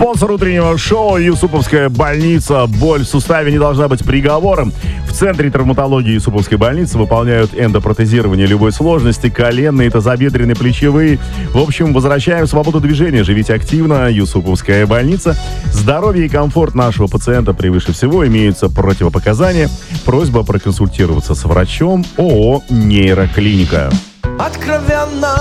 Спонсор утреннего шоу — Юсуповская больница. Боль в суставе не должна быть приговором. В Центре травматологии Юсуповской больницы выполняют эндопротезирование любой сложности, коленные, тазобедренные, плечевые. В общем, возвращаем свободу движения. Живите активно. Юсуповская больница. Здоровье и комфорт нашего пациента превыше всего. Имеются противопоказания. Просьба проконсультироваться с врачом. ООО «Нейроклиника». Откровенно,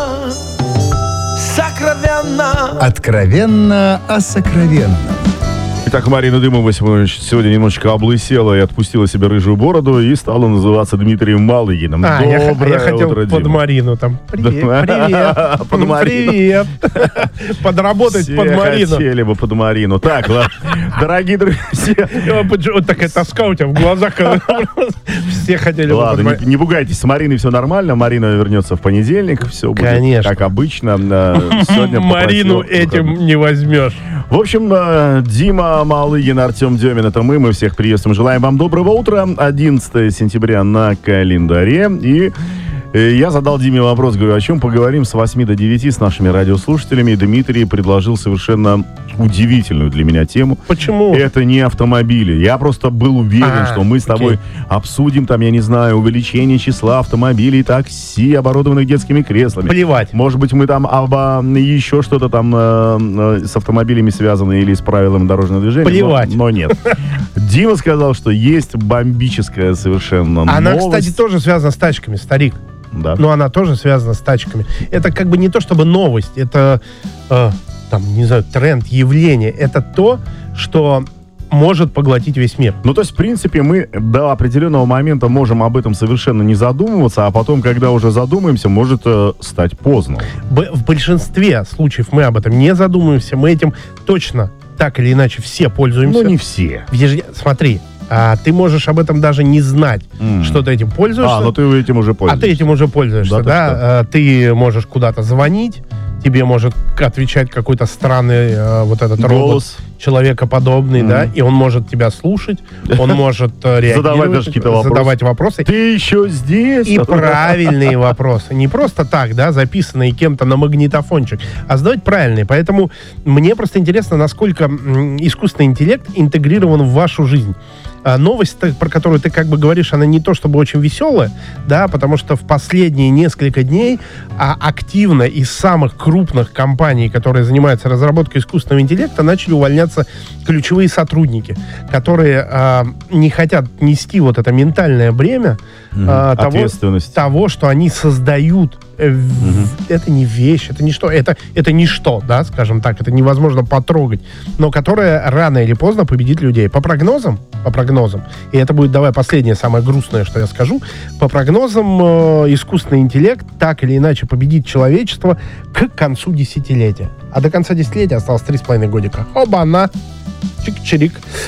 сокровенно. Откровенно о сокровенном. Итак, Марина Дымова сегодня немножечко облысела и отпустила себе рыжую бороду и стала называться Дмитрием Малыгиным. Я хотел под Дима. Марину там. Привет. Под Марину. Привет. Подработать Все под Марину. хотели бы под Марину. Так, ладно. Дорогие друзья. Вот такая тоска у тебя в глазах. Все хотели бы под Ладно, Марину. не пугайтесь, с Мариной все нормально. Марина вернется в понедельник. Все будет Конечно. как обычно. Сегодня Марину попросил этим выходной. не возьмешь. В общем, Дима Малыгин, Артем Демин, это мы всех приветствуем. Желаем вам доброго утра. 11 сентября на календаре. И я задал Диме вопрос, говорю, о чем поговорим с 8 до 9 с нашими радиослушателями. И Дмитрий предложил совершенно удивительную для меня тему. Почему? Это не автомобили. Я просто был уверен, что мы с тобой обсудим, там, я не знаю, увеличение числа автомобилей, такси, оборудованных детскими креслами. Плевать. Может быть, мы там еще что-то там с автомобилями связано или с правилами дорожного движения. Плевать. Но нет. Дима сказал, что есть бомбическая совершенно Она, новость. кстати, тоже связана с тачками, старик. Да. Но она тоже связана с тачками. Это как бы не то чтобы новость, это, не знаю, тренд, явление. Это то, что может поглотить весь мир. Ну, то есть, в принципе, мы до определенного момента можем об этом совершенно не задумываться, а потом, когда уже задумаемся, может стать поздно. В большинстве случаев мы об этом не задумываемся, мы этим точно так или иначе все пользуемся. Ну, не все. Смотри, ты можешь об этом даже не знать, что ты этим пользуешься. Но ты этим уже пользуешься. А ты этим уже пользуешься, да? Ты можешь куда-то звонить, тебе может отвечать какой-то странный вот этот голос. робот, человекоподобный, да, и он может тебя слушать, он может реагировать, задавать даже какие-то вопросы. Задавать вопросы. Ты еще здесь? И правильные вопросы. Не просто так, да, записанные кем-то на магнитофончик, а задавать правильные. Поэтому мне просто интересно, насколько искусственный интеллект интегрирован в вашу жизнь. Новость, про которую ты как бы говоришь, она не то чтобы очень веселая, да, потому что в последние несколько дней активно из самых крупных компаний, которые занимаются разработкой искусственного интеллекта, начали увольняться ключевые сотрудники, которые не хотят нести вот это ментальное бремя того, что они создают. Это не вещь, это ничто, это ничто, да, скажем так, это невозможно потрогать, но которое рано или поздно победит людей. По прогнозам, и это будет, давай, последнее, самое грустное, что я скажу, по прогнозам искусственный интеллект так или иначе победит человечество к концу десятилетия. А до конца десятилетия осталось 3,5 годика. Оба-на! Чик-чирик.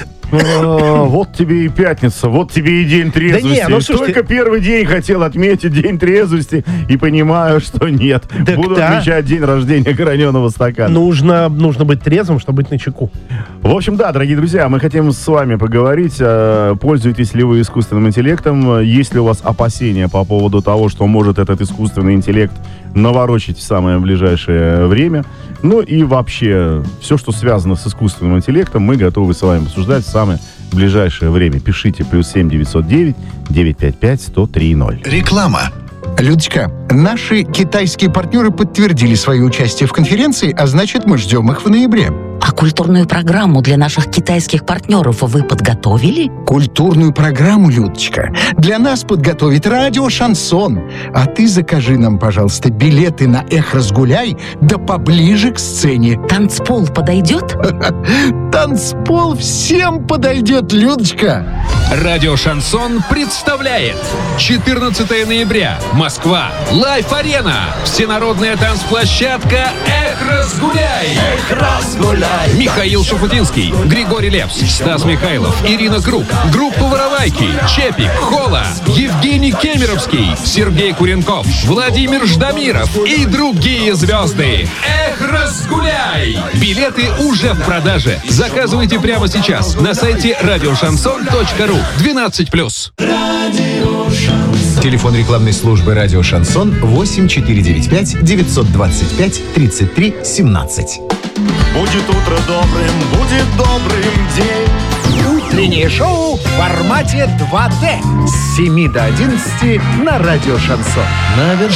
Вот тебе и пятница, вот тебе и день трезвости. Да не, слушайте, только первый день хотел отметить день трезвости и понимаю, что нет. Буду отмечать день рождения граненого стакана. Нужно быть трезвым, чтобы быть начеку. В общем, да, дорогие друзья, мы хотим с вами поговорить. Пользуетесь ли вы искусственным интеллектом? Есть ли у вас опасения по поводу того, что может этот искусственный интеллект наворочить в самое ближайшее время? Ну и вообще, все, что связано с искусственным интеллектом, мы готовы с вами обсуждать в самое ближайшее время. Пишите +7 909 955 1030. Реклама. Людочка, наши китайские партнеры подтвердили свое участие в конференции, а значит, мы ждем их в ноябре. А культурную программу для наших китайских партнеров вы подготовили? Культурную программу, Людочка, для нас подготовит радио «Шансон». А ты закажи нам, пожалуйста, билеты на «Эх, разгуляй», да поближе к сцене. Танцпол подойдет? Танцпол всем подойдет, Людочка. Радио «Шансон» представляет 14 ноября. Москва. Лайф-арена. Всенародная танцплощадка «Эх, разгуляй». Эх, разгуляй. Михаил Шуфутинский, Григорий Лепс, Стас Михайлов, Ирина Круг, группа «Воровайки», Чепик, Хола, Евгений Кемеровский, Сергей Куренков, Владимир Ждамиров и другие звезды. Эх, разгуляй! Билеты уже в продаже. Заказывайте прямо сейчас на сайте radioşanson.ru. 12+. Телефон рекламной службы «Радио Шансон» 8495 925 33 17. Будет утро добрым, будет добрым день. Утреннее шоу в формате 2D с 7 до 11 на радио «Шансон». На